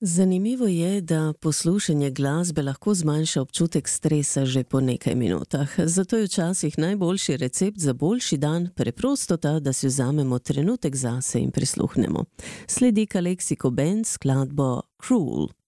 Zanimivo je, da poslušanje glasbe lahko zmanjša občutek stresa že po nekaj minutah. Zato je včasih najboljši recept za boljši dan preprosto ta, da si vzamemo trenutek zase in prisluhnemo. Sledi Calexico Band s skladbo Cruel.